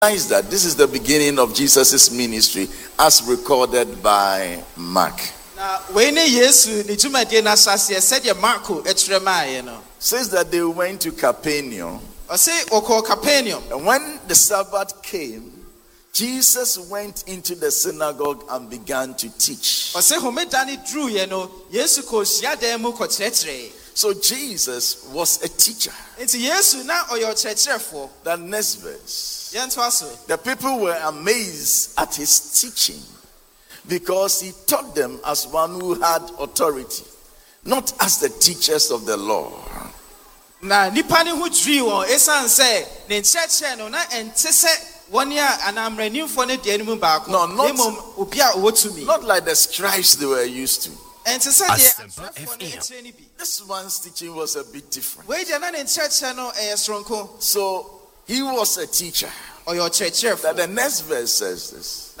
That this is the beginning of Jesus' ministry as recorded by Mark. Says that they went to Capernaum. And when the Sabbath came, Jesus went into the synagogue and began to teach. So Jesus was a teacher. The next verse. The people were amazed at his teaching because he taught them as one who had authority, not as the teachers of the law. Not like the scribes they were used to. This one's teaching was a bit different. So he was a teacher. That the next verse says this.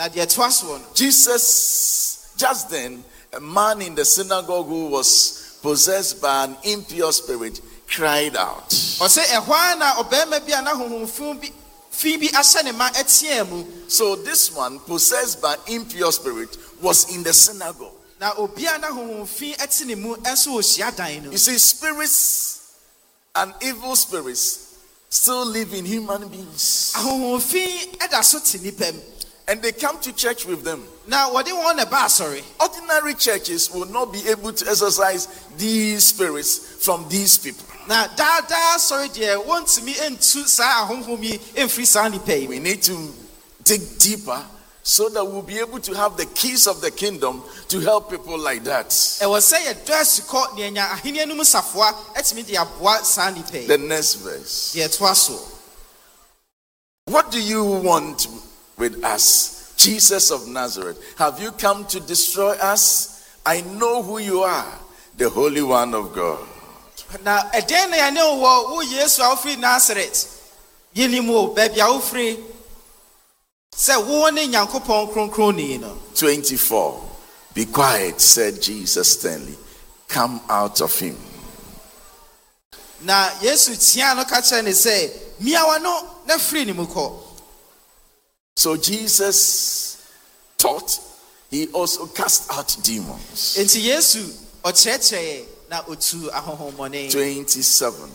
Jesus, just then, a man in the synagogue who was possessed by an impure spirit cried out. So this one, possessed by impure spirit, was in the synagogue. You see, spirits and evil spirits still live in human beings. And they come to church with them. Ordinary churches will not be able to exorcise these spirits from these people. We need to dig deeper so that we'll be able to have the keys of the kingdom to help people like that. The next verse. What do you want with us, Jesus of Nazareth? Have you come to destroy us? I know who you are, the Holy One of God. 24. Be quiet, said Jesus sternly. Come out of him. So Jesus taught, he also cast out demons. 27.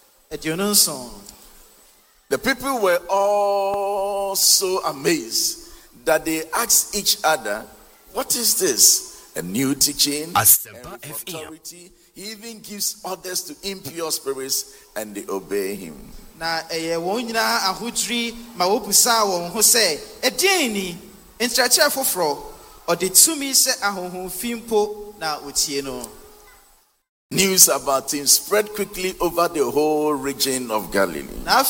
The people were all so amazed that they asked each other, what is this? A new teaching and authority. He even gives orders to impure spirits and they obey him. News about him spread quickly over the whole region of Galilee.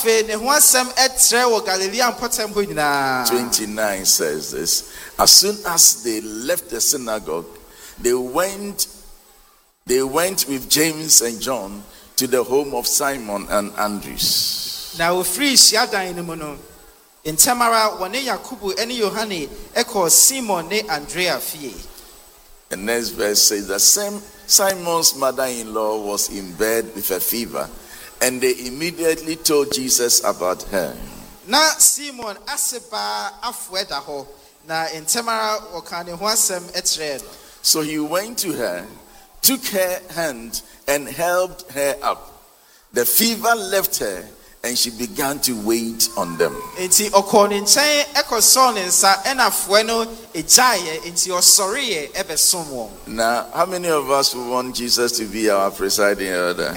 29 says this. As soon as they left the synagogue, they went with James and John to the home of Simon and Andrews. Now free in Tamara, one Yakubu and Yohane echo Simon ne Andrea fie. The next verse says the same Simon's mother-in-law was in bed with a fever, and they immediately told Jesus about her. Na Simon aseba afweda ho na in Tamara wakane ho asem etrel. So he went to her, took her hand, and helped her up. The fever left her, and she began to wait on them. Now, how many of us want Jesus to be our presiding elder?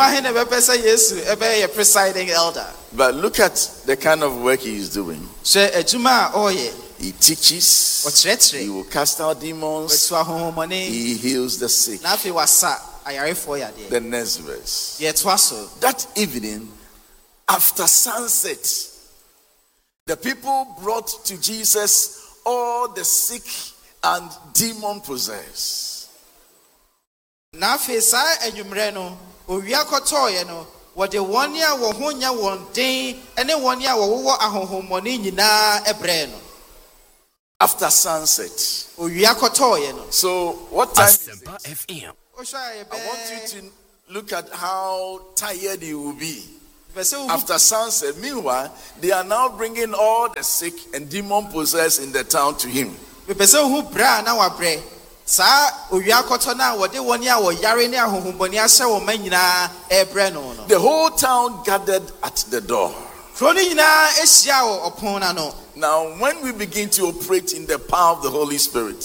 But look at the kind of work he is doing. He teaches, he will cast out demons, he heals the sick. The next verse. That evening, after sunset, the people brought to Jesus all the sick and demon possessed. After sunset. So what time is it? I want you to look at how tired you will be after sunset. Meanwhile, they are now bringing all the sick and demon possessed in the town to him. The whole town gathered at the door. Now, when we begin to operate in the power of the Holy Spirit,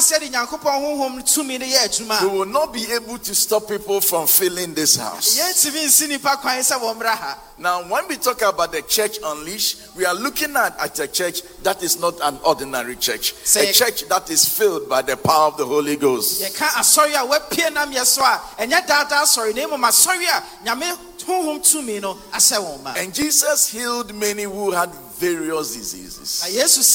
we will not be able to stop people from filling this house. Now, when we talk about the church unleashed, we are looking at a church that is not an ordinary church. A church that is filled by the power of the Holy Ghost. And Jesus healed many who had various diseases.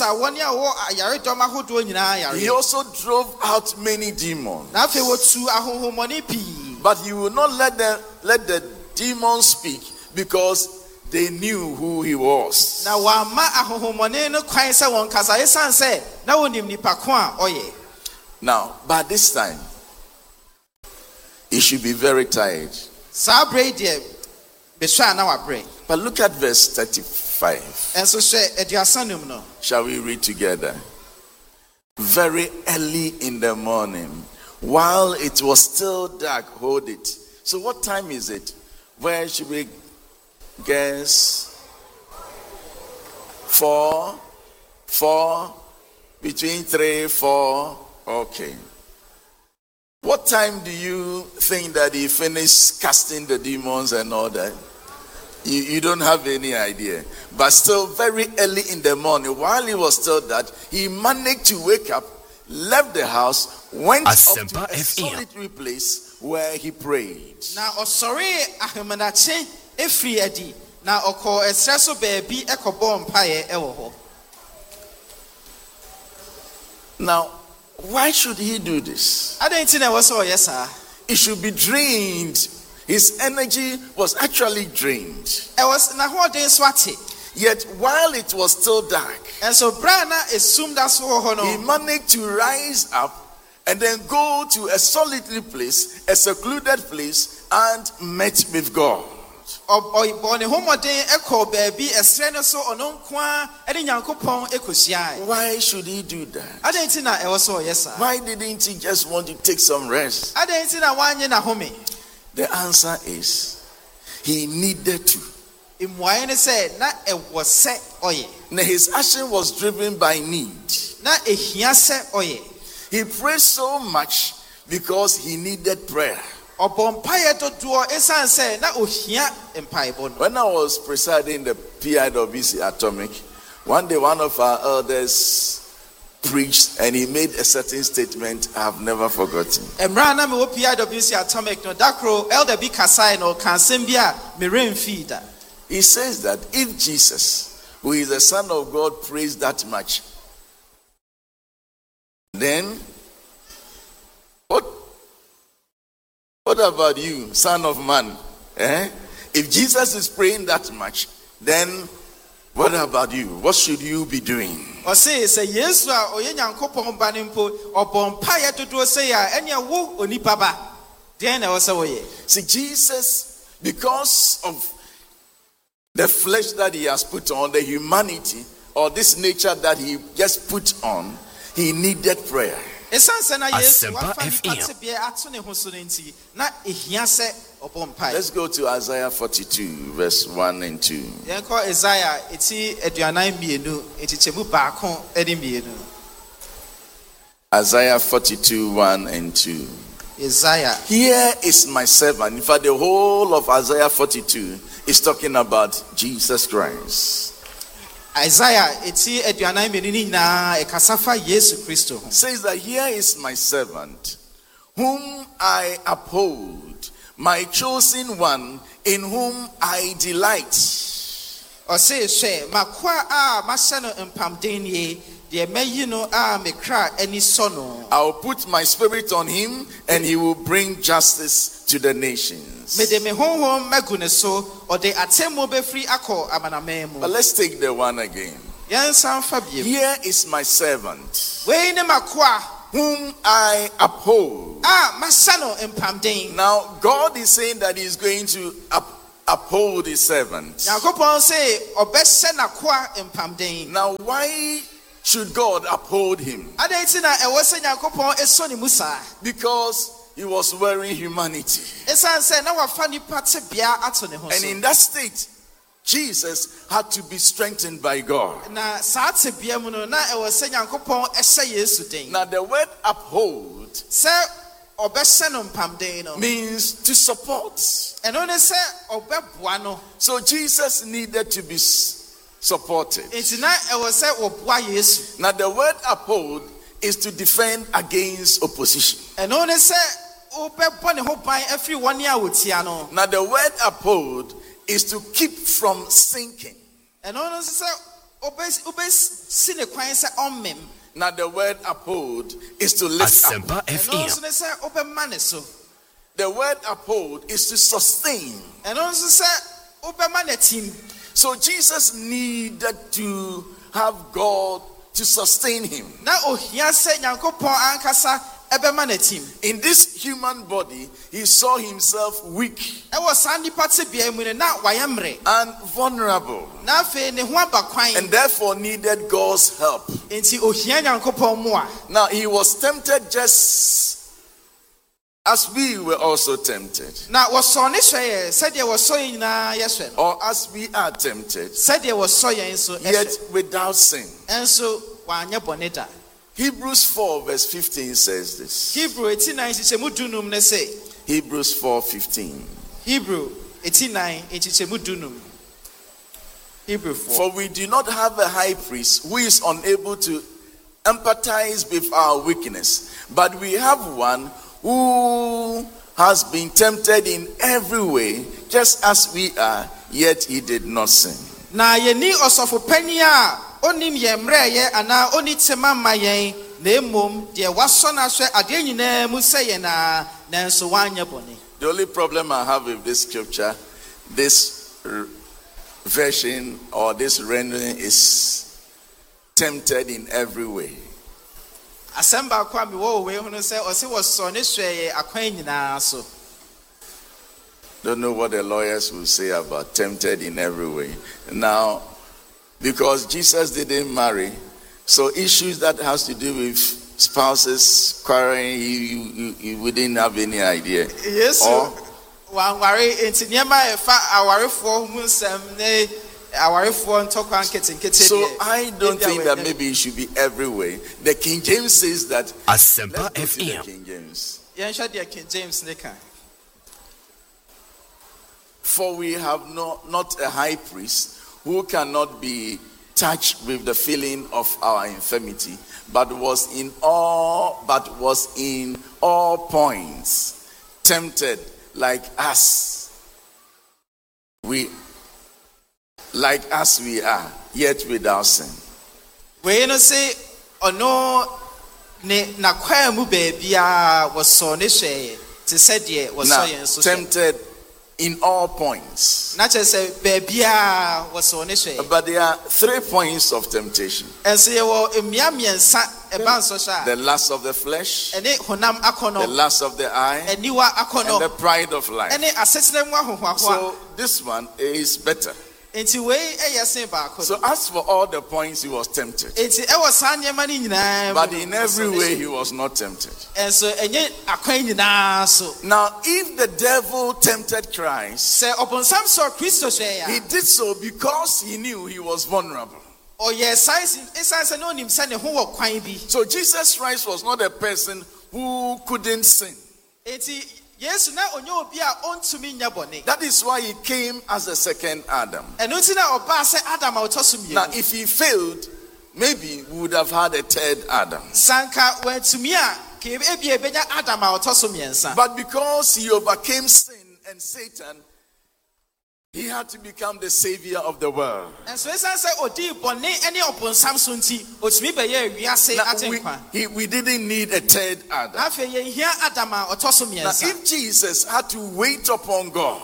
He also drove out many demons. But he would not let the demons speak because they knew who he was. Now, by this time, he should be very tired. But look at verse 35. Shall we read together? Very early in the morning, while it was still dark, hold it. So what time is it? Where should we guess? 4, between 3, 4. Okay. What time do you think that he finished casting the demons and all that? You don't have any idea. But still very early in the morning, while he was still that, he managed to wake up, left the house, went up to a solitary place where he prayed. Now, why should he do this? He should be drained. His energy was actually drained. Yet while it was still dark, he managed to rise up and then go to a solitary place, a secluded place, and met with God. Why should he do that? Why didn't he just want to take some rest? The answer is he needed to. Now his action was driven by need. He prayed so much because he needed prayer. When I was presiding the PIWC Atomic, one day one of our elders preached and he made a certain statement I have never forgotten. He says that if Jesus, who is the Son of God, prays that much, then what about you, Son of Man? If Jesus is praying that much, then what about you? What should you be doing? See, Jesus, because of the flesh that he has put on, the humanity, or this nature that he just put on, he needed prayer. Let's go to Isaiah 42, verse 1 and 2. Isaiah 42, 1 and 2. Here is my servant. In fact, the whole of Isaiah 42 is talking about Jesus Christ. Isaiah says that here is my servant, whom I uphold, my chosen one, in whom I delight. I'll put my spirit on him, and he will bring justice to the nations. But let's take the one again. Here is my servant, whom I uphold. Now God is saying that he's going to uphold his servant. Now why should God uphold him? Because he was wearing humanity. And in that state, Jesus had to be strengthened by God. Now the word uphold means to support. So Jesus needed to be supported. Now the word uphold is to defend against opposition. Now the word uphold is to keep from sinking. Now the word uphold is to lift up. The word uphold is to sustain. So Jesus needed to have God to sustain him. In this human body, he saw himself weak and vulnerable, and therefore needed God's help. Now he was tempted just as we were also tempted, or as we are tempted, yet without sin. Hebrews 4 verse 15 says this. Hebrews 4:15. For we do not have a high priest who is unable to empathize with our weakness, but we have one who has been tempted in every way, just as we are, yet he did not sin. The only problem I have with this scripture, this version or this rendering, is tempted in every way. Don't know what the lawyers will say about tempted in every way. Now, because Jesus didn't marry, so issues that has to do with spouses quarreling, he wouldn't have any idea. Yes. So I don't think that maybe it should be every way. The King James says that. Asempa FM. King James. For we have not a high priest who cannot be touched with the feeling of our infirmity, but was in all points tempted like us we are, yet without sin. Tempted in all points. But there are 3 points of temptation. The lust of the flesh, the lust of the eye, and the pride of life. So this one is better. So as for all the points, he was tempted, but in every way he was not tempted. Now if the devil tempted Christ, he did so because he knew he was vulnerable. So Jesus Christ was not a person who couldn't sin. That is why he came as the second Adam. Now if he failed, maybe we would have had a third Adam. But because he overcame sin and Satan, he had to become the savior of the world. We didn't need a third Adam. Now, if Jesus had to wait upon God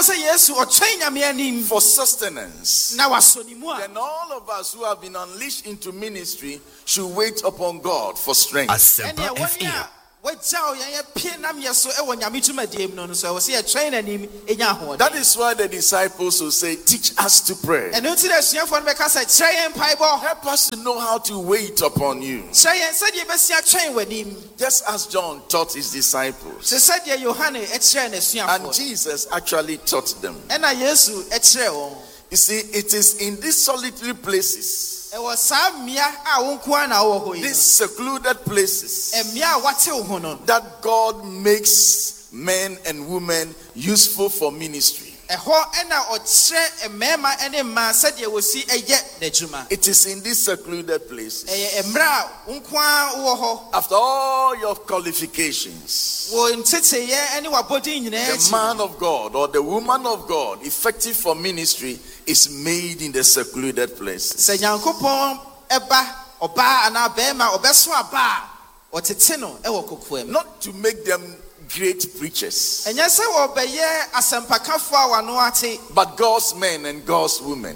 for sustenance, then all of us who have been unleashed into ministry should wait upon God for strength. That is why the disciples will say, teach us to pray. Help us to know how to wait upon you. Just as John taught his disciples. And Jesus actually taught them. You see, it is in these solitary places, these secluded places, that God makes men and women useful for ministry. It is in these secluded places, after all your qualifications, the man of God or the woman of God effective for ministry is made in the secluded places. Not to make them great preachers, but God's men and God's women.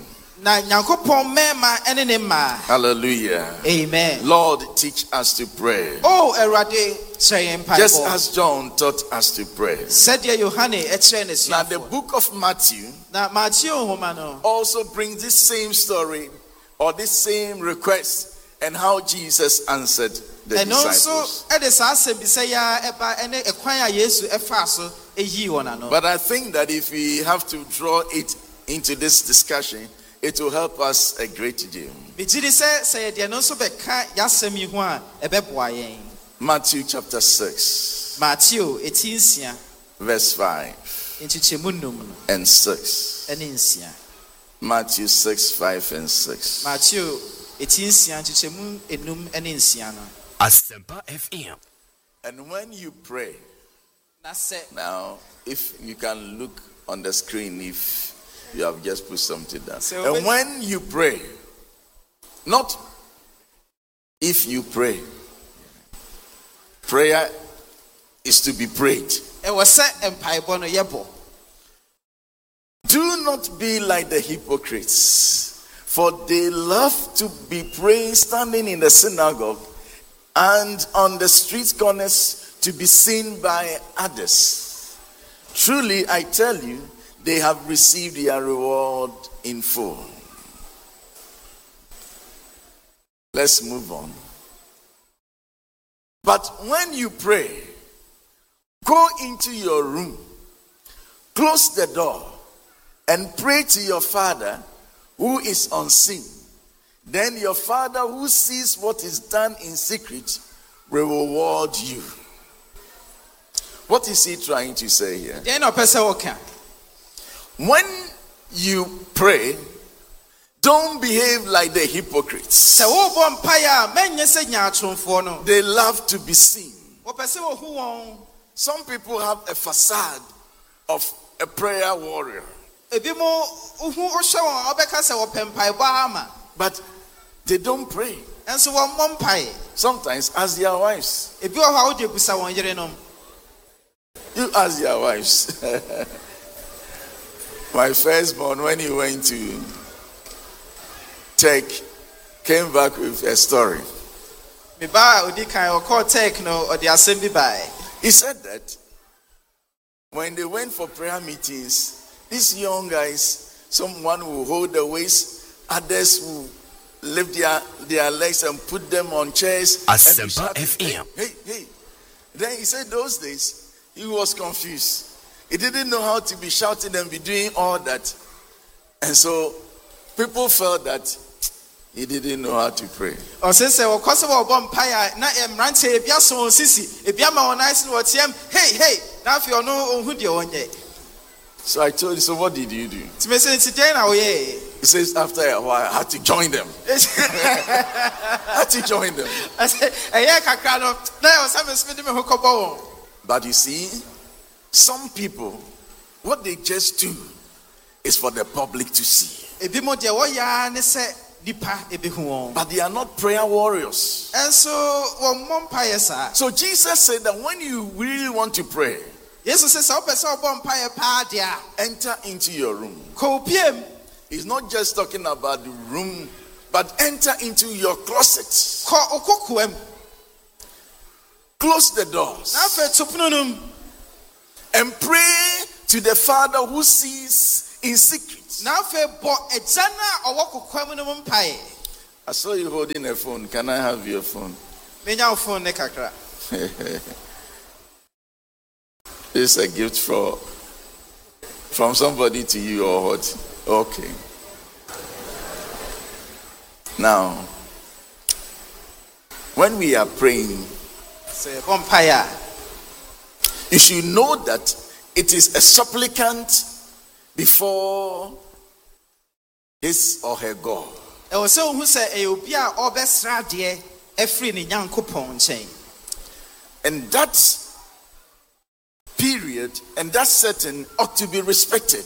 Hallelujah. Amen. Lord, teach us to pray. Just as John taught us to pray. Now the book of Matthew also brings this same story or this same request and how Jesus answered the disciples. But I think that if we have to draw it into this discussion, it will help us a great deal. Matthew chapter 6, verse 5 and 6. Matthew 6, 5 and 6. Asempa FM. And when you pray, now if you can look on the screen, if you have just put something down. And when you pray, not if you pray, prayer is to be prayed. Do not be like the hypocrites, for they love to be praying standing in the synagogue and on the street corners to be seen by others. Truly, I tell you, they have received their reward in full. Let's move on. But when you pray, go into your room, close the door, and pray to your Father who is unseen. Then your Father who sees what is done in secret will reward you. What is he trying to say here? When you pray, don't behave like the hypocrites. They love to be seen. Some people have a facade of a prayer warrior, but they don't pray. Sometimes ask their wives. You ask your wives. My firstborn, when he went to Tech, came back with a story. He said that when they went for prayer meetings, these young guys, someone will hold the waist, others will lift their legs and put them on chairs. Asempa FM. Hey. Then he said those days, he was confused. He didn't know how to be shouting and be doing all that. And so people felt that he didn't know how to pray. So I told him, so what did you do? He says, after a while, I had to join them. But you see, some people, what they just do is for the public to see. But they are not prayer warriors. So Jesus said that when you really want to pray, enter into your room. He's not just talking about the room, but enter into your closet. Close the doors. And pray to the Father who sees in secret. I saw you holding a phone. Can I have your phone? It's a gift from somebody to you or what? Okay. Now, when we are praying, you should know that it is a supplicant before his or her God. And that period and that setting ought to be respected.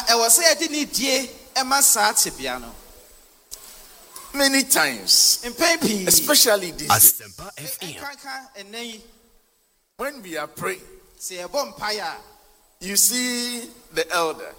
Many times, especially these days, when we are praying, you see the elder.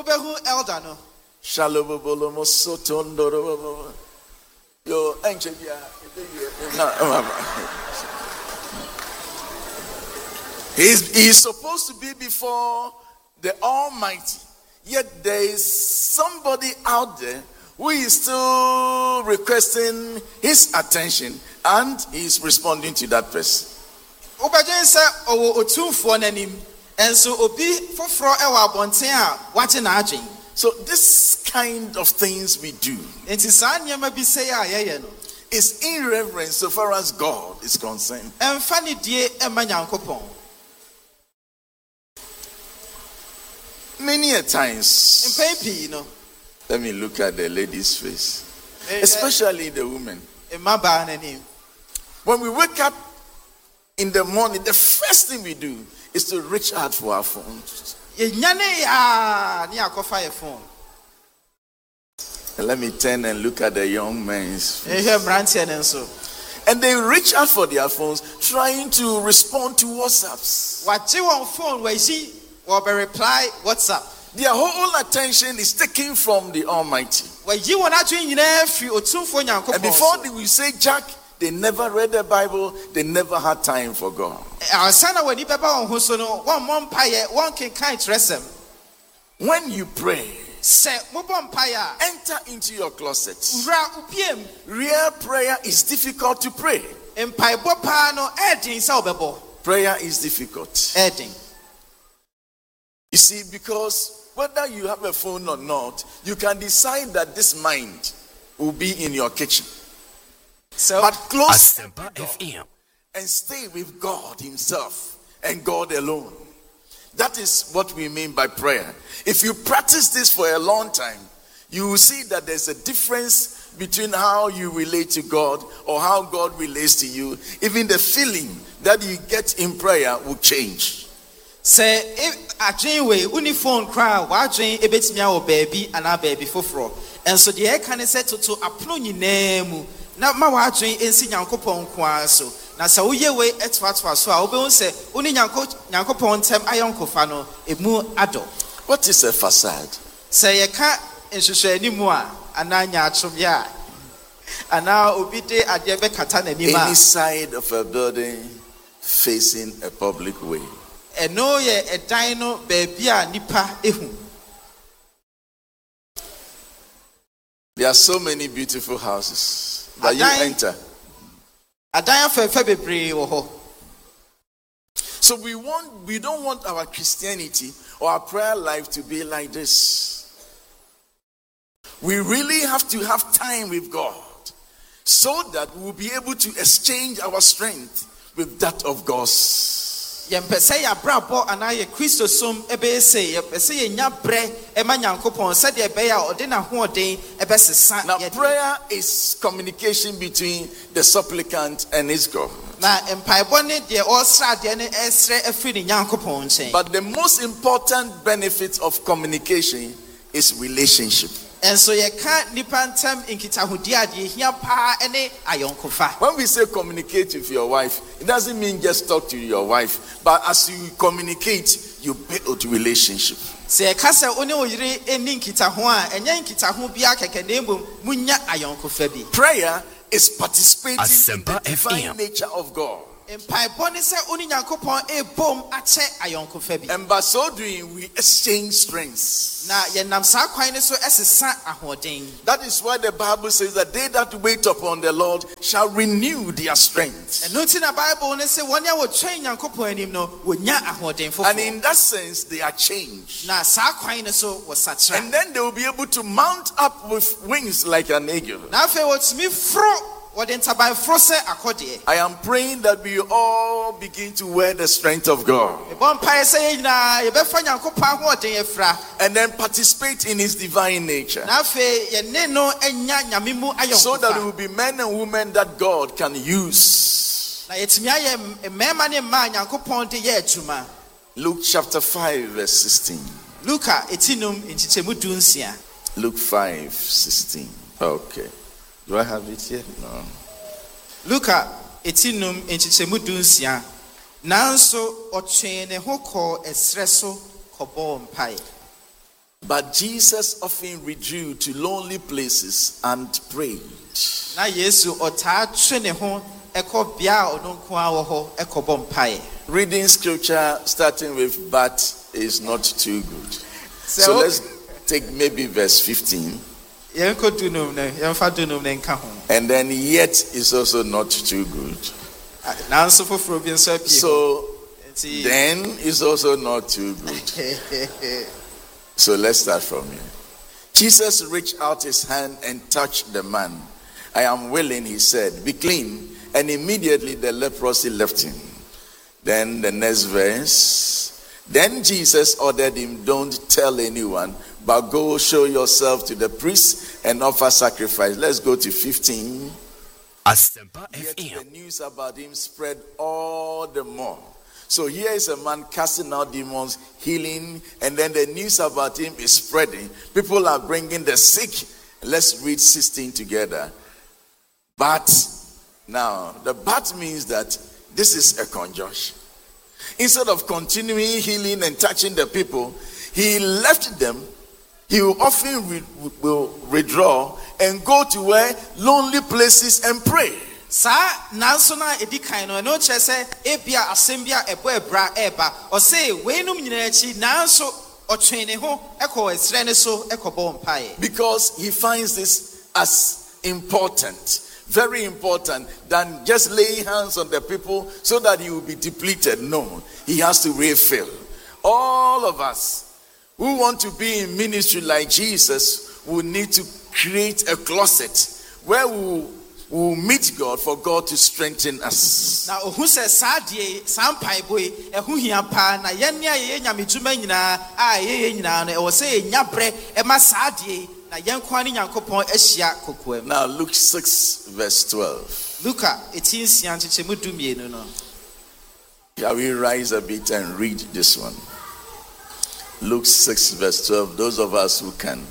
He's supposed to be before the Almighty, yet there is somebody out there who is still requesting his attention, and he is responding to that person. So this kind of things we do is irreverence so far as God is concerned. Many a times, let me look at the lady's face, especially the women. When we wake up in the morning, the first thing we do is to reach out for our phones. And let me turn and look at the young men's face. And they reach out for their phones, trying to respond to WhatsApps. Their whole attention is taken from the Almighty. And before they will say Jack, they never read the Bible, they never had time for God. When you pray, enter into your closet. Real prayer is difficult to pray. Prayer is difficult. You see, because whether you have a phone or not, you can decide that this mind will be in your kitchen. But close the door and stay with God Himself and God alone. That is what we mean by prayer. If you practice this for a long time, you will see that there's a difference between how you relate to God or how God relates to you. Even the feeling that you get in prayer will change. Say we uniform crowd watching a bit meow baby and our baby for fro. And so the air can set to approni name. Not my watching in Sinyakopon Quaso. Now, so we away at what was so I'll be say, only Yankopon tem Ioncofano, a more adult. What is a facade? Say a cat and she say any more, and Nanya Chumya. And now Obite at Yebe Katana, any side of a building facing a public way. And no, ye a dino babia nipa ehum. There are so many beautiful houses that you enter. So we don't want our Christianity or our prayer life to be like this. We really have to have time with God so that we'll be able to exchange our strength with that of God's. Now prayer is communication between the supplicant and his God. But the most important benefit of communication is relationship. And so you can't nipantem in kitahudia here pa any ayonkofa. When we say communicate with your wife, it doesn't mean just talk to your wife, but as you communicate, you build relationship. Say kasa oni oyire eni nkitaho a enya nkitaho bia keke nemu munya ayonkofa bi. Prayer is participating in the divine nature of God. mpaebɔ ne sɛ wo ne Nyankopɔn ɛbom akyɛ ayɔnkofa bi. And by so doing, we exchange strengths. Na yɛnam saa kwan ne so ɛsesa ahoɔden. That is why the Bible says that they that wait upon the Lord shall renew their strength. Ɛno nti na Bible ne sɛ wɔn a wɔtwɛn Nyankopɔn anim no wɔnya ahoɔden foforɔ. And in that sense, they are changed. Na saa kwan ne so wɔsakyera. And then they will be able to mount up with wings like an eagle. Na afei wɔtumi foro wɔde ntaban foro sɛ akɔdeɛ. I am praying that we all begin to wear the strength of God Ɛbɔ mpaeɛ sɛ yɛn nyinaa yɛbɛfa Nyankopɔn ahoɔden afira. and then participate in his divine nature, Na afei yɛne no anya Nyame mu so that we ayɔnkofa. will be men and women that God can use. Na yɛtumi ayɛ mmarima ne mmaa Nyankopɔn de yɛ adwuma. Luke chapter 5 verse 16. Luka etinum nkyekyɛmu 16. Luke 5:16. Okay. Do I have it here? No. Luka etinum nkyekyɛmu 16. Nanso ɔtwɛn ne ho kɔɔ ɛsrɛ so kɔbɔɔ mpaeɛ. But Jesus often withdrew to lonely places and prayed. Na Yesu ɔtaa twe ne ho ɛkɔ bea a ɔno nko ara wɔ hɔ ɛkɔbɔ mpaeɛ. Reading scripture starting with but is not too good. So So- let's take maybe verse 15. Yɛnkɔ dunum ne yɛmfa dunum ne nka ho. And then yet is also not too good. Nanso foforɔ bi nso apie hɔ. So Nti- then is also not too good. So let's start from here. Jesus reached out his hand and touched the man. I am willing, he said, be clean. And immediately the leprosy left him. Then the next verse. Then Jesus ordered him, don't tell anyone, but go show yourself to the priest and offer sacrifice. Let's go to 15. Asempa Yet the FM. news about him spread all the more. So here is a man casting out demons, healing, and then the news about him is spreading. People are bringing the sick. Let's read 16 together. But now, the but means that this is a conjunction. Instead of continuing healing and touching the people, he left them. He will often will withdraw and go to where lonely places and pray. Saa nanso na edi kan no ɛno kyerɛ sɛ ebia asɛm bi a ɛbɔ ɛbra ɛɛba ɔse weinum nyinaa akyi nanso ɔtwɛn ne ho ɛkɔ ɛsrɛ ne so ɛkɔbɔ mpaeɛ. Because he finds this as important, very important, than just laying hands on the people so that he will be depleted. No, he has to refill. All of us who want to be in ministry like Jesus will need to create a closet where we will meet God for God to strengthen us. Na ohu sɛ saa deɛ saa mpaebɔ yi ɛho hia paa na yɛn ne a yɛyɛ nyamedwuma nyinaa a yɛyɛ nyinaa no ɛwɔ sɛ yɛnya brɛ ɛma saa deɛ yi na yɛn kwan ne Nyankopɔn ahyia kokoam. Now Luke 6 verse 12. Luka eti nsia nkyekyɛmu 12 no. Shall we rise a bit and read this one? Luke 6 verse 12. Those of us who can.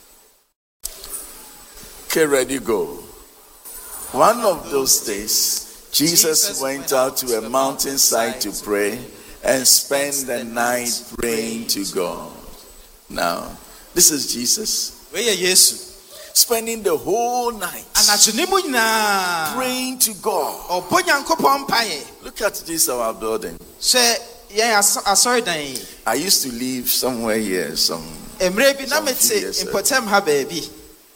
Okay, ready, go. One of those days, Jesus went out to a mountainside to pray and spend the night praying to God. Now, this is Jesus Weyɛ Yesu. spending the whole night Anadwo ne mu nyinaa praying to God. ɔbɔ Nyankopɔn mpaeɛ. Look at this, our building. Hwɛ yɛn asɔredan yi. I used to live somewhere here, Mmerɛ bi na Some few mete years ago. mpɔtam ha baabi.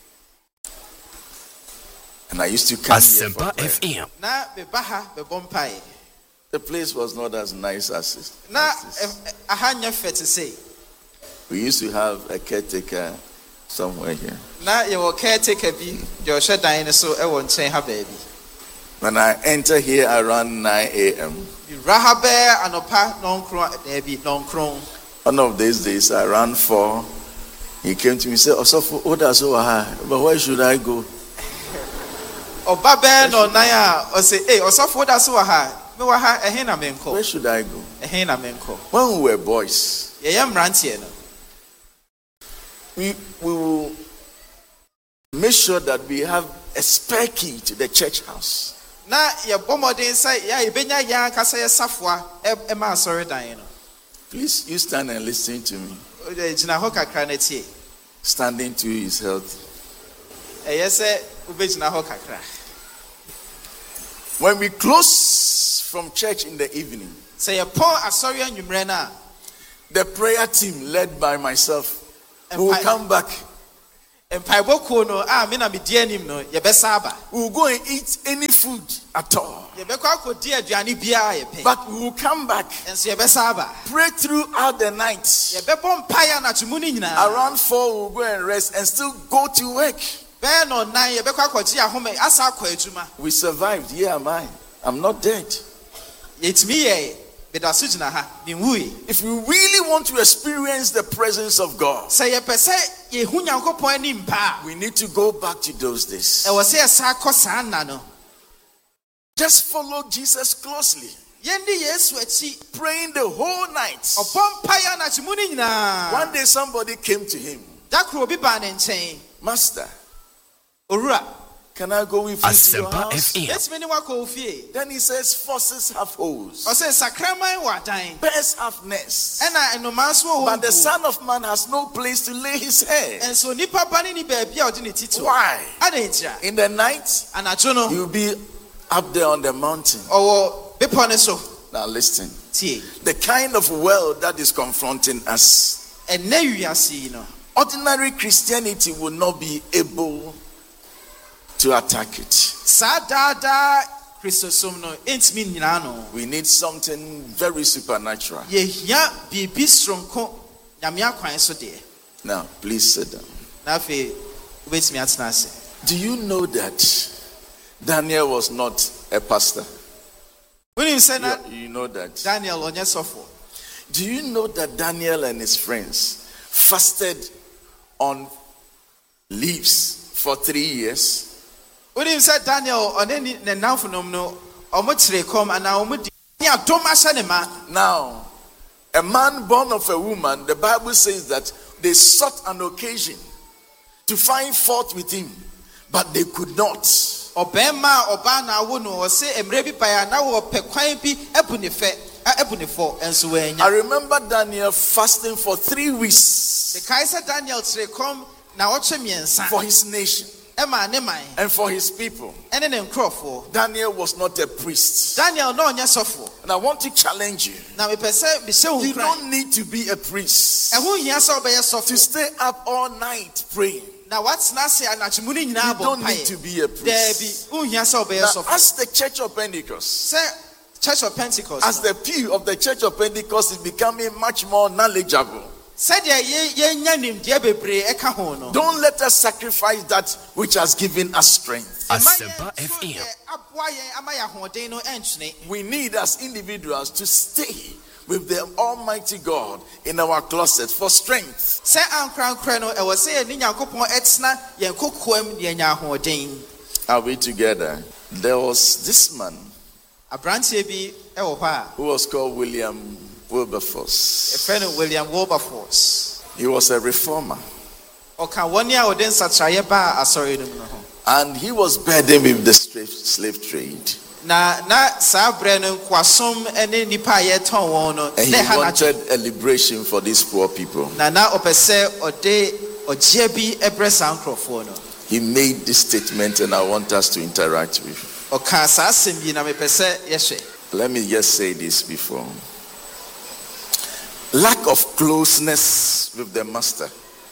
and I used to come here for Asempa prayer. FM. Na meba ha bɛbɔ mpaeɛ. The place was not as nice as it. Na as this. aha nyɛ fɛ te sɛ. We used to have a caretaker somewhere here. Na yɛwɔ caretaker bi deɛ ɔhwɛ dan no so ɛwɔ nkyɛn ha baabi. When I enter here around 9 a.m., Wura ha bɛyɛ anɔpa nɔnkron daabi nɔnkron. one of these days around 4, he came to me and said, Osofo, but where should I go? Ɔba bɛyɛ na ɔnan a ɔsɛ ɔsɔfo da so wɔ ha. Mewɔ ha ɛhe na menkɔ. Where should I go? Ɛhe na menkɔ. When we were boys, Yɛyɛ mmeranteɛ no. we will make sure that we have a spare key to the church house. Na yɛbɔ mmɔden sɛ yɛbɛnya yɛn ankasa yɛ safoa ɛma asɔredan no. Please, you stand and listen to me. Gyina hɔ kakra na tie. Standing to is healthy. Ɛyɛ sɛ wobɛgyina hɔ kakra. When we close from church in the evening, Say a poor Asorian Yumrena. the prayer team led by myself will come back. And Paiboko no, mina Midianim no, Yabesaba. We will go and eat any food at all. Yabeko dear Gianni Bia, But we will come back, and Yabesaba. pray throughout the night. Yabepon Paya Nachumunina. Around 4 we will go and rest and still go to work. Ben on 9, Yabeko Tia Home, Asa Quetuma. We survived. Here am I. I'm not dead. It's me, Bedasujna, Nimui. If we really want to experience the presence of God, Say a pese, Yehunyanko Poenimpa. we need to go back to those days. I was a Sako Sanano. Just follow Jesus closely, Yendi Yesu, praying the whole night. upon Paya Nachumunina. One day somebody came to him, That will be ban and chain. Master, Ura. can I go with you to your Asempa house? FM. Yes, many work of ye. Then he says, foxes have holes, I say, Sacrament what time. birds have nests, And I no man's but the Son of Man has no place to lay his head. and so Nipa Banini baby out in the title. Why? Adenja. In the night, And I don't know. you'll be up there on the mountain. Or Beponeso. Now listen, T. the kind of world that is confronting us, And now you see, no. ordinary Christianity will not be able to attack it. Sadada Christosum no. Ain't me nano. We need something very supernatural. Ye ya be stronko. Yamia Quine so dear. Now, please sit down. Nafe, wait me at Nasi. Do you know that Daniel was not a pastor? When you say that, You know that. Daniel on your sofa. Do you know that Daniel and his friends fasted on leaves for 3 years? When you said Daniel on any now phenomenal, or much come and now Thomas Anema. Now, a man born of a woman, the Bible says that they sought an occasion to find fault with him, but they could not. Obema Obana Wuno or say Emrebi Paya now or Pequampi Ebunife and so I remember Daniel fasting for 3 weeks the Kaiser Daniel Trecom now watch me and for his nation Emma Nemai and for his people. and then Crawford. Daniel was not a priest. Daniel no Yasofo. And I want to challenge you. Now we perceive be so You don't need to be a priest and who Yaso by to Yasof stay up all night praying. now what's Nasi and Nachimuni You Nabo don't need to be a there be priest. who Yaso by Now, Yasof. as the Church of Pentecost, Say Church of Pentecost. as the pew of the Church of Pentecost is becoming much more knowledgeable, Said ye nyanim diabebre eka hono. don't let us sacrifice that which has given us strength. Asempa FM. We need as individuals to stay with the Almighty God in our closet for strength. Say ankran kreno e was say ni Nyankopon etsna yen kokoam ye nya hoden. Are we together? There was this man Abrantie bi e wo ha who was called William Wilberforce. e friend William Wilberforce. He was a reformer. Oka woni a oden satraye ba asori num no ho. And he was burdened with the slave trade. Na sa bre no kwasom ene nipa ye ton won no And he na ha na wanted a liberation for these poor people. na opese ode oje bi ebre sankrofo no. He made this statement and I want us to interact with. Oka sa asem bi na me pese yehwe. Let me just say this before. Lack of closeness with the master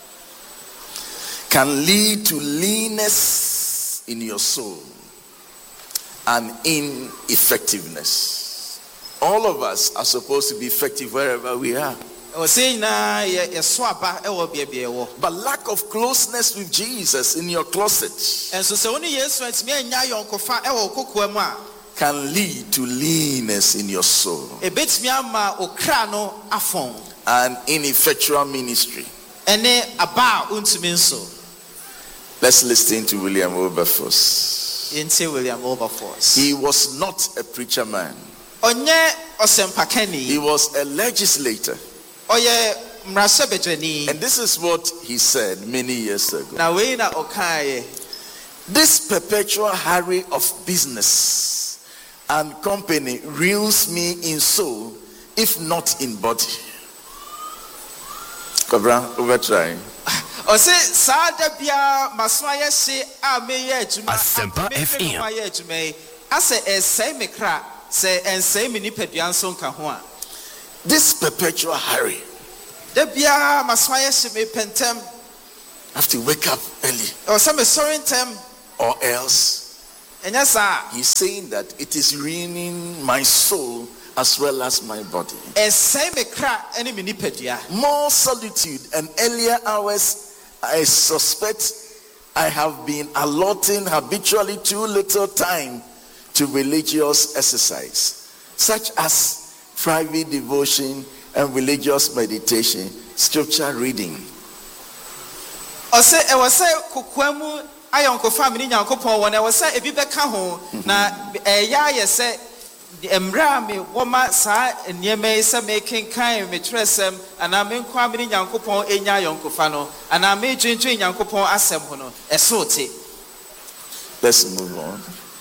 can lead to leanness in your soul and ineffectiveness. All of us are supposed to be effective wherever we are. O say na ye so aba e wo bia bia wo. But lack of closeness with Jesus in your closet And so only Yesu atimi anya yonkofa e wo kokoam a can lead to leanness in your soul ebetimi ama okra no afon and ineffectual ministry. ene aba untumi nso. Let's listen to William Wilberforce. Yente William Wilberforce. He was not a preacher man. Onye He osempakani. was a legislator. Oye mrasebejani. And this is what he said many years ago. Na we na okaye. This perpetual hurry of business and company reels me in soul, if not in body. Cobra, over try. O say sada bia maso aye se a meye adwuma. Asempa FM. Ase esai mekra se ensei me nipadua nso nka ho a. This perpetual hurry. Da bia maso aye hye me pentem. I have to wake up early. O se me sorry ntem. Or else, Enya sa. he's saying that it is ruining my soul as well as my body. Ensei me kra ene me nipadua. More solitude and earlier hours, I suspect I have been allotting habitually too little time to religious exercise, such as private devotion and religious meditation, scripture reading. O se e wo se kokoamu ayonko family nyankopon won e wo se ebi beka ho na eya ye se emra me woma sa nieme se me kenkan me tresem ana me nkwa me nyankopon enya ayonkofa no ana me dwendwen nyankopon asem ho no esote. Let's move on.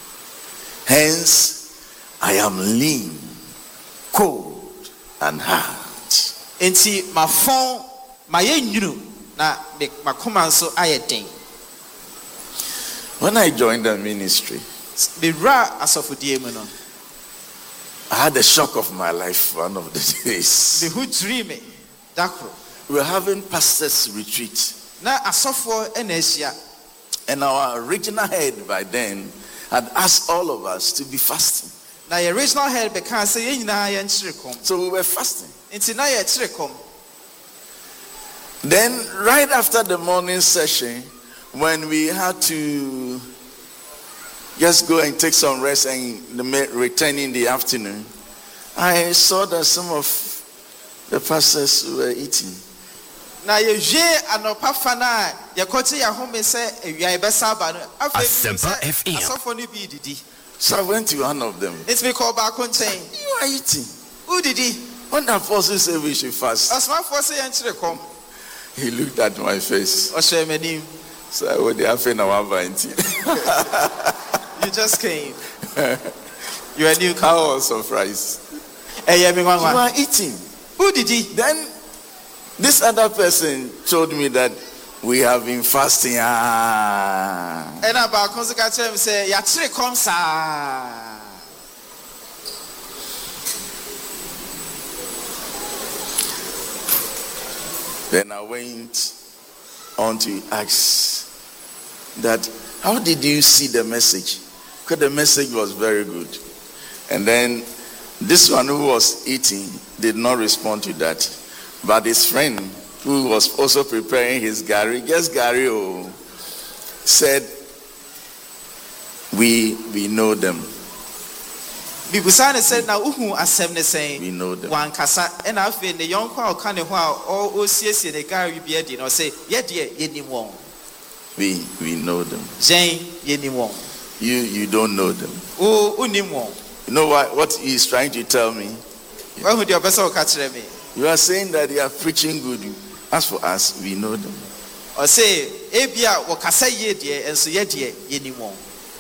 Hence, I am lean, cold, and hard. Enti mafon maye nyunu na me makoma nso ayeden. When I joined the ministry, Me ra asofodie mu no. I had a shock of my life one of the days. Me hu dream dakro. We were having pastors' retreat, Na asofo ena ahia. and our regional head by then had asked all of us to be fasting. Na your original head beka say ye nyina ye nchirikom. So we were fasting. Enti na ye chirikom. Then, right after the morning session, when we had to just go and take some rest and return in the afternoon, I saw that some of the pastors were eating. Na ye hwe anopa fa na ye kote ya home se ewia e besa ba no Asempa FM. asofo no bi didi. So I went to one of them. It's me call back contain. You are eating. Who didi? When the apostle said we should fast, Asmafo say ye nchirikom. he looked at my face. O hwe manim. So I would have been our vanity. You just came. You are new I cow. was surprised. Eh me You wanwa. are eating. Who didi? Then this other person told me that we have been fasting. Ena ba kon se ka kire me say ya chirikom sa. Then I went on to ask that, how did you see the message? Because the message was very good. And then this one who was eating did not respond to that. But his friend, who was also preparing his gari, guess gari, said, we know them. Bibusa ne said na uhu asem ne saying. We know them. Wan kasa ena afi ne yonko a oka ne ho a o siesie ne gari bi adi no say ye de ye nim won. We know them. Jen ye nim won. You don't know them. O unim won. You know what he's trying to tell me? Wa hu de obesa o ka kire me. You are saying that they are preaching good. As for us, we know them. O say ebia wo kasa ye de enso ye de ye nim won.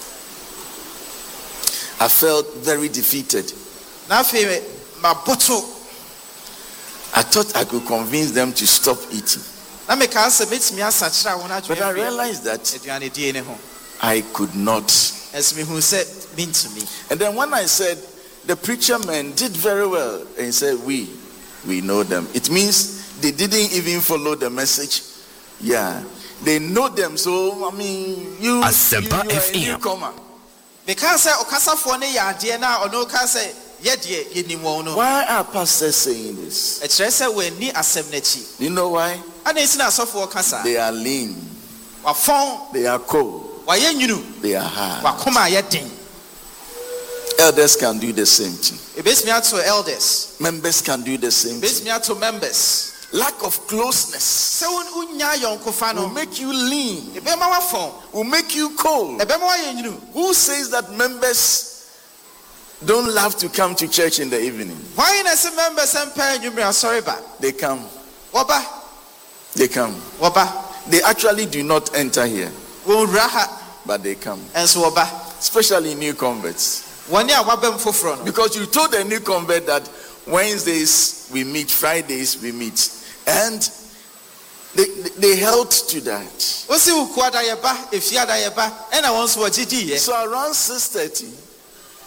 I felt very defeated. Na afi maboto. I thought I could convince them to stop eating. Na me ka se metimi asa kire won adwo. But I realized that aduane die ne ho. I could not. Enso me hu se bintumi. And then when I said, the preacher man did very well, and he said, we know them. It means they didn't even follow the message. Yeah. They know them. So, I mean, you are a newcomer. Because okasafo ne ya ade na ono ka say ye de ye nim won no. Why are pastors saying this? E kire say we ni asem na chi. You know why? Ana isi na asofo kasa. They are lean. Wa fon, They are cold. wa ye nyunu, They are hard. wa koma ye den. Elders can do the same thing. E base me ato elders. Members can do the same Base thing. me ato members. Lack of closeness Se unya yonkofa will no. make you lean, E be ma wa fon. will make you cold. E be ma wa ye nyunu. Who says that members don't love to come to church in the evening? Why na se members empa nyumre sorry ba. They come. Woba, They come. woba. They actually do not enter here, Wo raha but they come. enso woba. Especially new converts. Woni a wabem foforo no. Because you told a new convert that Wednesdays we meet, Fridays we meet. And they held to that. Osi ukwa da ye ba, efia da ye ba, ena won so wagidi ye. So around 6:30,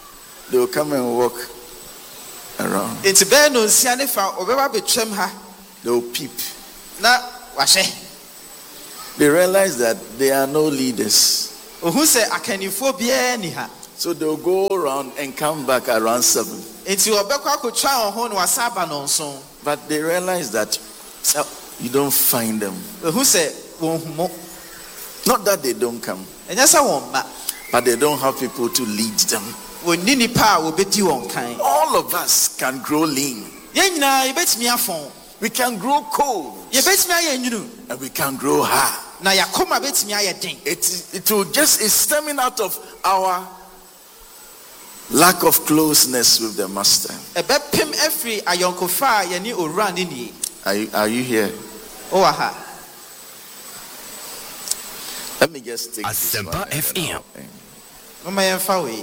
They will come and walk around. Enti bɛɛ no nsia ne fa ɔbɛba betwam ha They will peep. na wahyɛ. They realize that they are no leaders. Ohu sɛ akannifoɔ biara ni ha. So they will go around and come back around 7. Enti ɔbɛkɔ akotwa wɔn ho na wasa aba nɔnson. But they realize that you don't find them. Ohu sɛ wɔn hu mo. Not that they don't come, Ɛnyɛ sɛ wɔn ma. but they don't have people to lead them. Wɔnni nipa a wɔbɛdi wɔn kan. All of us can grow lean. Yɛn nyinaa yɛbɛtumi afɔn. We can grow cold. Yɛbɛtumi ayɛ nwunu. And we can grow hard. Na yakoma bɛtumi ayɛ den. It will just is stemming out of our lack of closeness with the master. Ɛbɛpem afiri ayɔnkofa a yɛne owura ne nie. Are you here? Ɔwɔ ha. Let me just take this Asempa one. FM. Mama yɛmfa wei.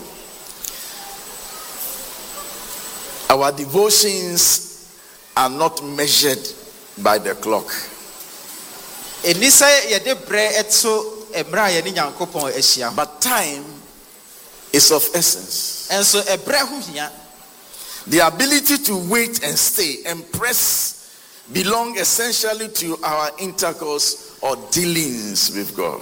Our devotions are not measured by the clock. Ɛni sɛ yɛde brɛ ɛto mmerɛ a yɛne Nyankopɔn ahyia. But time is of essence. Ɛnso ɛbrɛ ho hia. The ability to wait and stay and press belong essentially to our intercourse or dealings with God.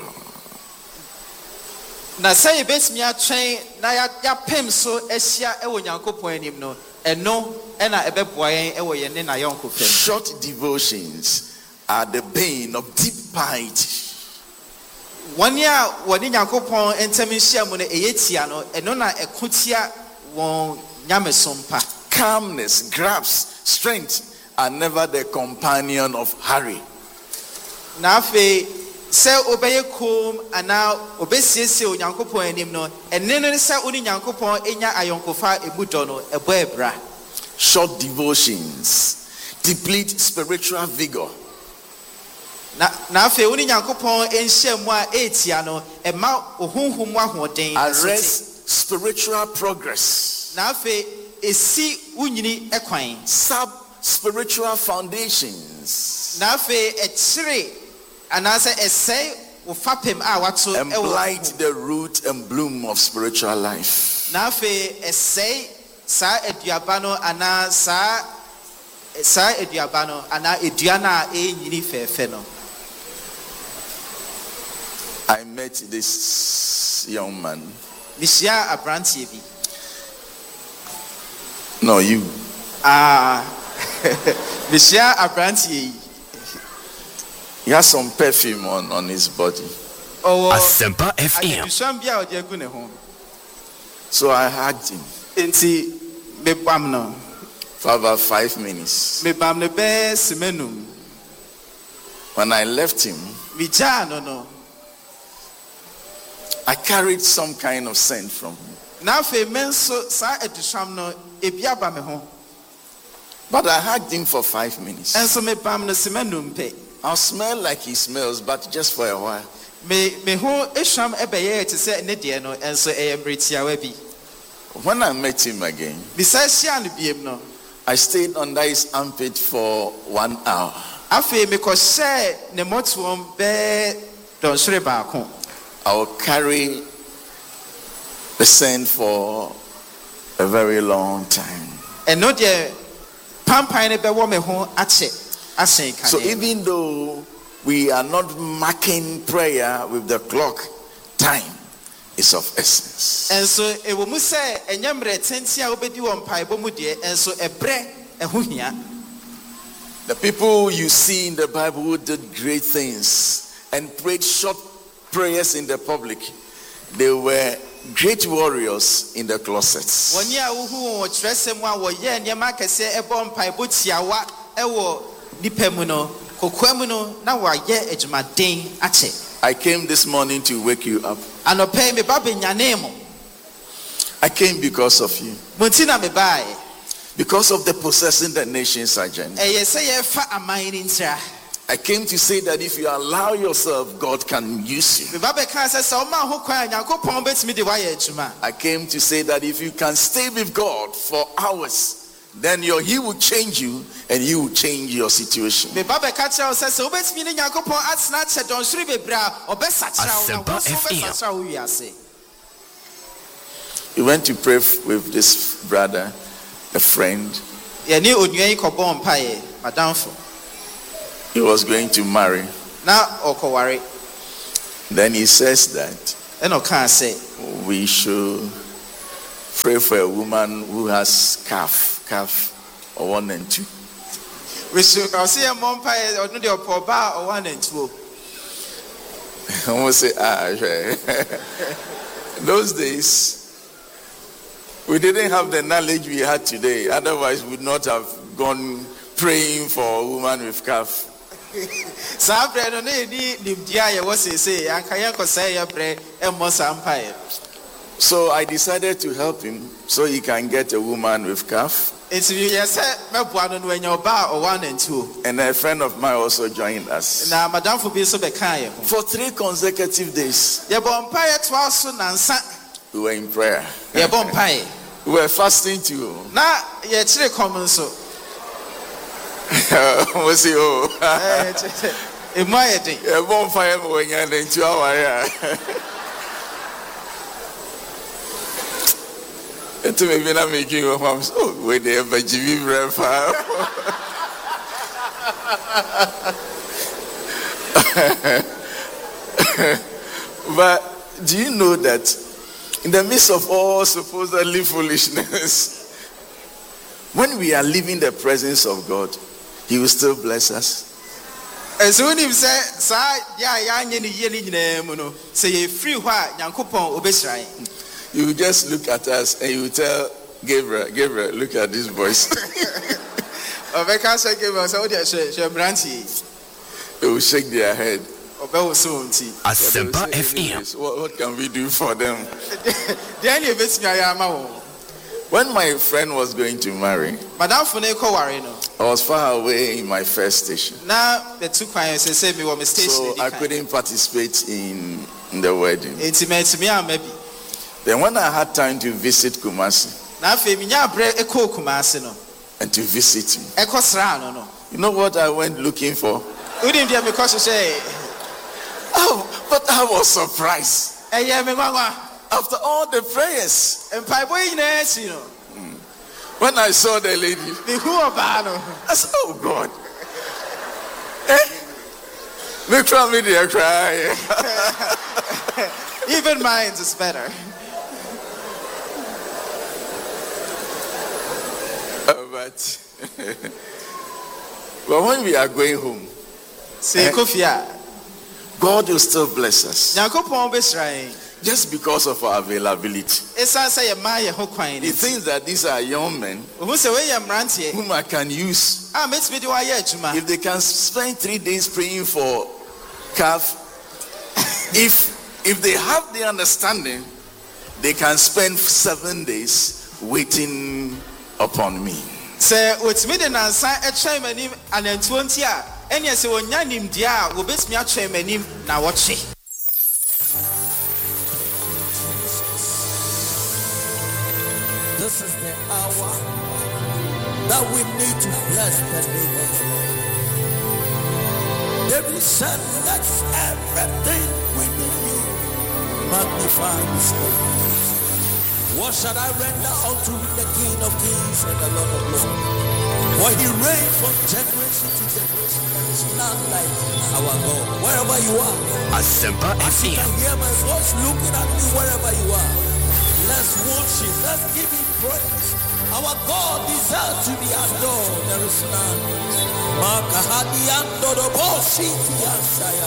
Na sɛ yɛbɛtumi atwɛn na yɛapem so ahyia ɛwɔ Nyankopɔn anim no, ɛno ɛna ɛbɛboa yɛn ɛwɔ yɛne n'ayɔnkofa. Short devotions are the bane of deep piety. Wɔn a wɔne Nyankopɔn ntam ahyia mu no ɛyɛ tia no, ɛno na ɛko tia wɔn nyamesom pa. Calmness, grasp, strength are never the companion of hurry. Na afei sɛ obɛyɛ kom anaa obɛsiesie Onyankopɔn anim no, ɛne no sɛ wone Nyankopɔn anya ayɔnkofa emu dɔ no ɛbɔ ɛbra. Short devotions deplete spiritual vigor. Na afei wone Nyankopɔn nhyia mu a ɛtia no, ɛma ohunhum mu ahoɔden. Arrest spiritual progress. Na afei esi wunyini ɛkwan. Sub spiritual foundations. Na afei ɛkyere anaasɛ ɛsɛe wo fapem a wato And blight the root and bloom of spiritual life. Na afei ɛsɛe saa aduaba no anaa saa aduaba no anaa edua no a ɛnyini fɛɛfɛ no. I met this young man. Mihyia aberanteɛ bi. No, you. Mihyia aberanteɛ yi. He has some perfume on his body. Asempa FM. Adedusuam bi a ɔde agu ne ho. So I hugged him Enti mebam no. for about 5 minutes. Mebam no bɛɛ semenum. When I left him, Migyaa no no. I carried some kind of scent from him. Na afei me nso saa adedusuam no ebi aba me ho. But I hugged him for 5 minutes. Ɛnso mebam no semenum pɛ. I'll smell like he smells, but just for a while. Me ho ehwam ɛbɛyɛ te sɛ ne deɛ no ɛnso ɛyɛ mmeretiawa bi. When I met him again, Bisa hyia no biem no. I stayed under his armpit for 1 hour. Afei mekɔhyɛ ne mmɔtoɔm bɛɛ dɔnhwere baako. I will carry the scent for a very long time. Ɛno deɛ pampan no bɛwɔ me ho akyɛ ahyɛn kane. So even though we are not marking prayer with the clock, time is of essence. Ɛnso ɛwɔ mu sɛ ɛnyɛ mmerɛ tenten a wobɛdi wɔ mpaebɔ mu deɛ ɛnso ɛbrɛ ɛho hia. The people you see in the Bible who did great things and prayed short prayers in the public, they were great warriors in the closets. Wɔn a wohu wɔn kyerɛsɛm a wɔyɛ nneɛma akɛseɛ ɛbɔ mpaebɔ tiawa ɛwɔ nipa mu no, kokoa mu no na wɔayɛ adwumaden akyɛ. I came this morning to wake you up. Anɔpɛ me ba benyane mo. I came because of you. Mo nti na me baeɛ. Because of the possessing the nations agenda. Ɛyɛ sɛ yɛfa aman ne ntira. I came to say that if you allow yourself, God can use you. Me ba bɛka sɛ sɛ ɔma ho kwan a Nyankopɔn bɛtumi de wayɛ adwuma. I came to say that if you can stay with God for hours, then He will change you and He will change your situation. Me ba bɛka kyerɛ wo sɛ sɛ wobɛtumi ne Nyankopɔn atena akyɛ dɔnhwere bebree a ɔbɛsakyera wo na wo nso wobɛsakyera wo wiase. We went to pray with this brother, a friend. Yɛne onua yi kɔbɔ mpaeɛ, madamfo. He was going to marry. Na ɔkɔware. Then he says that Ɛna ɔkaa sɛ, we should pray for a woman who has calf or 1 and 2. ɔse yɛ mmɔ mpaeɛ, ɔno deɛ ɔpɛ ɔbaa a ɔwɔ anantuo. I almost say, those days, we didn't have the knowledge we had today. Otherwise, we would not have gone praying for a woman with calf. Saa brɛ no na yɛni nimdeɛ a yɛwɔ seesei, anka yɛnkɔsɛe yɛ brɛ ɛmmɔ saa mpaeɛ. So I decided to help him so he can get a woman with calf. Enti yɛ sɛ mɛboa no no anya ɔbaa a ɔwɔ anantuo. And a friend of mine also joined us. Na madamfo bi nso bɛkaa yɛn ho. For 3 consecutive days, Yɛbɔ mpaeɛ toa so nansa. we were in prayer. Yɛbɔ mpaeɛ. We were fasting too. Na yɛkyerɛ kɔm nso. We say, oh, Emu ayɛ den. a bonfire when you're in 2 hours. It may be not making you home. So, where they have a GV refer. But do you know that in the midst of all supposedly foolishness, when we are leaving the presence of God, He will still bless us? Ɛsɛ wonim sɛ saa yɛ a yɛanyɛ ne yie ne nyinaa mu no, sɛ yɛfiri hɔ a Nyankopɔn ɔbɛhyira yɛn. You will just look at us and you will tell Gabriel, look at these boys. Ɔbɛka sɛ Gabriel sɛ wode hwɛ mmeranteɛ yi. They will shake their head. Ɔbɛwo so wɔn ti. Asempa FM. What can we do for them? Deɛ ne yɛbɛtumi ayɛ ama wɔn. When my friend was going to marry, Madamfo no kɔware no, I was far away in my first station. na bɛtu kwan sɛ sɛ mewɔ me station So edi I kan. couldn't participate in the wedding. Enti matumi amma bi. Then when I had time to visit Kumasi Na afei minya abrɛ ɛkɔɔ Kumase no, and to visit him, ɛkɔsraa no no. you know what I went looking for? Wonim deɛ mekɔhyehyɛ Oh, but I was surprised. ɛyɛ me nwanwa. After all the prayers, Mpaebɔ yi nyinaa akyi no, when I saw the lady, mehu ɔbaa no. I said, oh God. Make sure me there cry. Even mine is better. But when we are going home, Sɛ ɛkɔ fie a, God will still bless us Nyankopɔn bɛhyira yɛn. just because of our availability. Ɛsiane sɛ yɛmaa yɛn ho kwan He no. thinks that these are young men Ohu sɛ woyɛ mmeranteɛ whom I can use. a mɛtumi de woayɛ adwuma. If they can spend 3 days praying for calf, if they have the understanding, they can spend 7 days waiting upon me. Sɛ wɔtumi de nansa ɛtwɛn m'anim anantuo nti a, ɛneɛ sɛ wɔnya nimdeɛ a wɔbɛtumi atwɛn m'anim na wɔkye. This is the hour that we need to bless the name of the Lord. David said, let everything within you magnify His name. What shall I render unto the King of Kings and the Lord of Lords? For He reigns from generation to generation. There is none like our God. Wherever you are, Asempa as you FM. can hear my voice looking at me wherever you are. Let's worship. Let's give Him praise. Our God deserves to be adored. There is none.